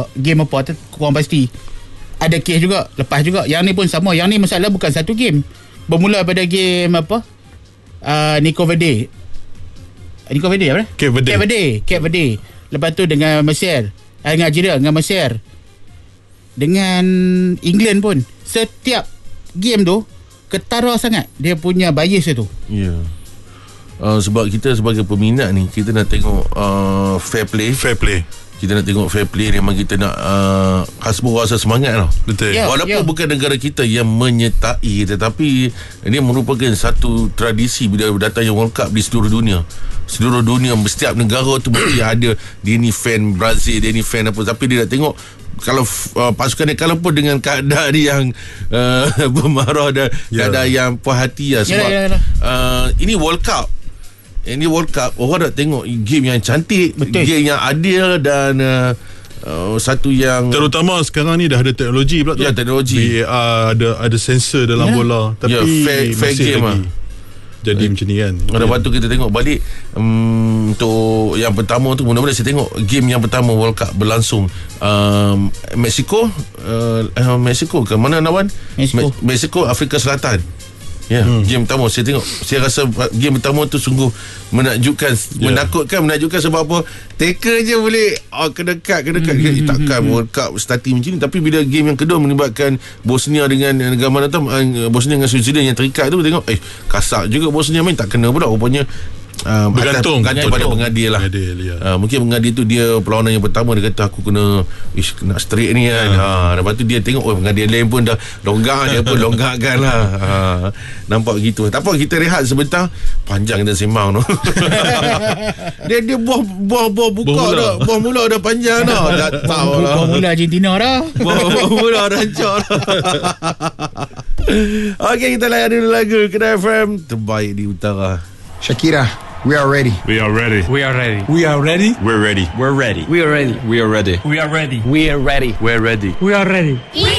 game apa, korang pasti ada kes juga. Lepas juga yang ni pun sama. Yang ni masalah bukan satu game. Bermula pada game apa, Cape Verde apa? Cape Verde. Lepas tu dengan Mesir, dengan Algeria, dengan Mesir, dengan England pun. Setiap game tu ketara sangat dia punya bias tu. Ya. Sebab kita sebagai peminat ni, kita nak tengok fair play. Kita nak tengok fair play. Memang kita nak hasbun rasa semangat tau. Betul. Walaupun bukan negara kita yang menyertai, tetapi ini merupakan satu tradisi bila datangnya World Cup di seluruh dunia. Seluruh dunia, setiap negara tu mesti ada. Dia ni fan Brazil, dia ni fan apa. Tapi dia nak tengok kalau pasukan dia kalah pun dengan keadaan yang bermarah dan keadaan yang puas hati lah. Sebab ini World Cup. Ini World Cup, orang nak tengok game yang cantik. Betul. Game yang adil. Dan satu yang terutama sekarang ni dah ada teknologi pula tu. Ya, teknologi. VAR, ada sensor dalam bola. Tapi fair game lah. Jadi macam ni kan. Lepas tu kita tengok balik untuk yang pertama tu, mudah-mudahan saya tengok game yang pertama World Cup berlangsung Mexico ke mana lawan? Mexico, Afrika Selatan. Game pertama saya tengok, saya rasa game pertama tu sungguh menakjubkan, menakutkan sebab apa? Tackle je boleh kena cut. Takkan World Cup starting macam ni. Tapi bila game yang kedua melibatkan Bosnia dengan negara mana tu, Bosnia dengan Switzerland yang terikat tu, tengok kasar juga Bosnia main, tak kena pula rupanya. Bergantung pada pengadil lah. Mungkin pengadil tu dia perlawanan yang pertama, dia kata aku kena straight ni kan. Lepas tu dia tengok pengadil lain pun dah longgak, dia pun longgakkan lah. Nampak begitu. Tak apa, kita rehat sebentar. Panjang kita sembang tu. dia buah buka dah. Buah mula dah panjang dah. Tak tahu lah. Buah mula Argentina dah. Buah mula rancak dah. Okey, kita layan dulu lagu Kedai FM terbaik di utara. Shakira, we are ready. We are ready. We are ready. We are ready. We're ready. We're ready. We are ready. We are ready. We are ready. We are ready. We're ready. We are ready. We are ready.